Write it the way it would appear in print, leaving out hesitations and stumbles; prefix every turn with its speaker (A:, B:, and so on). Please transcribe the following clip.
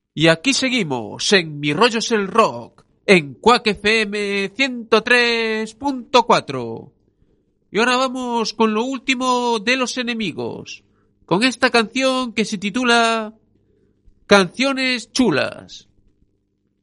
A: Y aquí seguimos en Mi Rollo es el Rock, en Quack FM 103.4. Y ahora vamos con lo último de Los Enemigos, con esta canción que se titula Canciones Chulas.